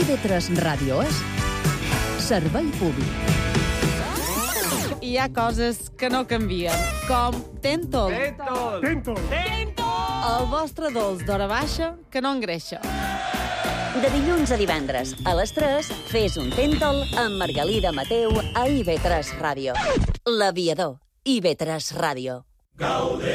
IB3 Ràdio és servei públic. Hi ha coses que no canvien, com Tentol. El vostre dolç d'hora baixa que no engreixa. De dilluns a divendres, a les 3, fes un Tentol amb Margalida Mateu a IB3 Ràdio. L'Aviador, IB3 Ràdio.